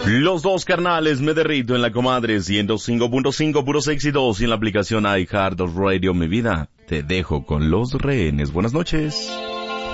Los dos carnales, me derrito en la comadre 105.5 puros éxitos y en la aplicación iHeartRadio. Mi vida, te dejo con Los Rehenes. Buenas noches.